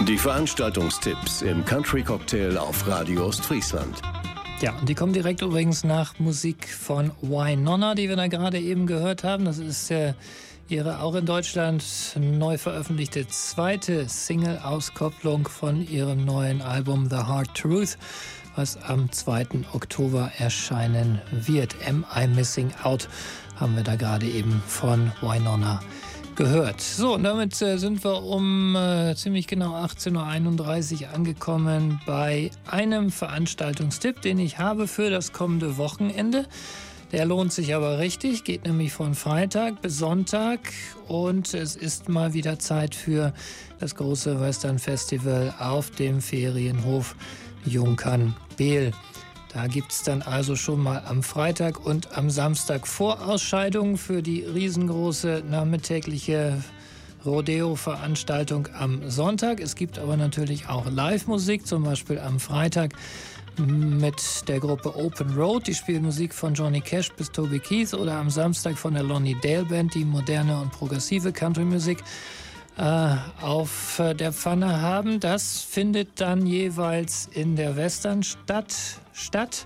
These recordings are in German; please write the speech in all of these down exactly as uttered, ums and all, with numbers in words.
Die Veranstaltungstipps im Country Cocktail auf Radio Ostfriesland. Ja, und die kommen direkt übrigens nach Musik von Wynonna, die wir da gerade eben gehört haben. Das ist äh, ihre auch in Deutschland neu veröffentlichte zweite Single-Auskopplung von ihrem neuen Album The Hard Truth, was am zweiten Oktober erscheinen wird. Am I Missing Out haben wir da gerade eben von Wynonna gehört. So, und damit äh, sind wir um äh, ziemlich genau achtzehn Uhr einunddreißig angekommen bei einem Veranstaltungstipp, den ich habe für das kommende Wochenende. Der lohnt sich aber richtig, geht nämlich von Freitag bis Sonntag und es ist mal wieder Zeit für das große Western Festival auf dem Ferienhof Junkern-Behl. Da gibt es dann also schon mal am Freitag und am Samstag Vorausscheidungen für die riesengroße nachmittägliche Rodeo-Veranstaltung am Sonntag. Es gibt aber natürlich auch Live-Musik, zum Beispiel am Freitag mit der Gruppe Open Road. Die spielen Musik von Johnny Cash bis Toby Keith, oder am Samstag von der Lonnie Dale Band, die moderne und progressive Country-Musik äh, auf äh, der Pfanne haben. Das findet dann jeweils in der Westernstadt statt,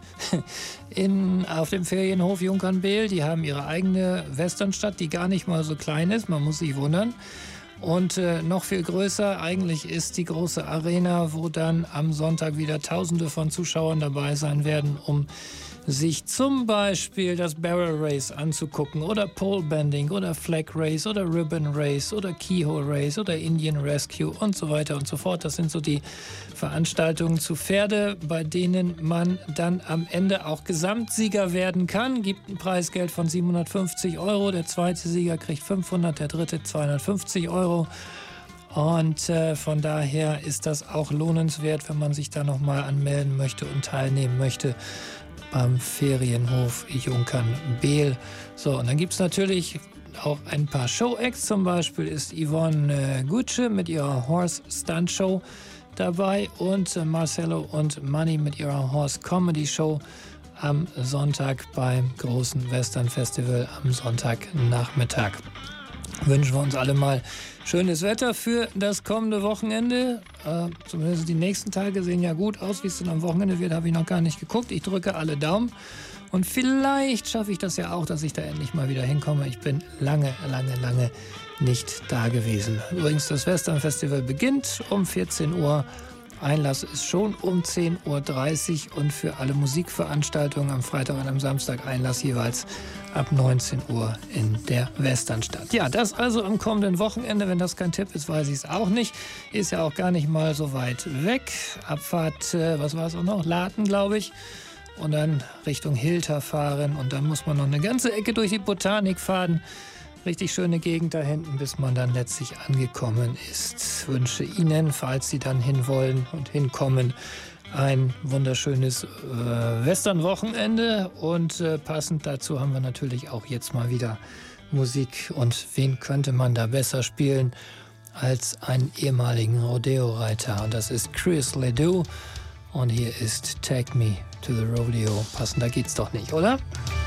in, auf dem Ferienhof Junkern-Behl. Die haben ihre eigene Westernstadt, die gar nicht mal so klein ist, man muss sich wundern. Und äh, noch viel größer eigentlich ist die große Arena, wo dann am Sonntag wieder Tausende von Zuschauern dabei sein werden, um sich zum Beispiel das Barrel Race anzugucken oder Pole Bending oder Flag Race oder Ribbon Race oder Keyhole Race oder Indian Rescue und so weiter und so fort. Das sind so die Veranstaltungen zu Pferde, bei denen man dann am Ende auch Gesamtsieger werden kann. Gibt ein Preisgeld von siebenhundertfünfzig Euro, der zweite Sieger kriegt fünfhundert, der dritte zweihundertfünfzig Euro. Und äh, von daher ist das auch lohnenswert, wenn man sich da nochmal anmelden möchte und teilnehmen möchte am Ferienhof Junkern-Behl. So, und dann gibt es natürlich auch ein paar Show-Acts. Zum Beispiel ist Yvonne äh, Gutsche mit ihrer Horse Stunt Show dabei und äh, Marcello und Manny mit ihrer Horse Comedy Show am Sonntag beim großen Western Festival am Sonntagnachmittag. Wünschen wir uns alle mal schönes Wetter für das kommende Wochenende. Äh, zumindest die nächsten Tage sehen ja gut aus. Wie es dann am Wochenende wird, habe ich noch gar nicht geguckt. Ich drücke alle Daumen. Und vielleicht schaffe ich das ja auch, dass ich da endlich mal wieder hinkomme. Ich bin lange, lange, lange nicht da gewesen. Übrigens, das Western Festival beginnt um vierzehn Uhr. Einlass ist schon um zehn Uhr dreißig und für alle Musikveranstaltungen am Freitag und am Samstag Einlass jeweils ab neunzehn Uhr in der Westernstadt. Ja, das also am kommenden Wochenende. Wenn das kein Tipp ist, weiß ich es auch nicht. Ist ja auch gar nicht mal so weit weg. Abfahrt, äh, was war es auch noch? Laten, glaube ich. Und dann Richtung Hilter fahren. Und dann muss man noch eine ganze Ecke durch die Botanik fahren. Richtig schöne Gegend da hinten, bis man dann letztlich angekommen ist. Ich wünsche Ihnen, falls Sie dann hinwollen und hinkommen, ein wunderschönes äh, Western-Wochenende. Und äh, passend dazu haben wir natürlich auch jetzt mal wieder Musik. Und wen könnte man da besser spielen als einen ehemaligen Rodeo-Reiter? Und das ist Chris Ledoux. Und hier ist Take Me to the Rodeo. Passender geht's doch nicht, oder?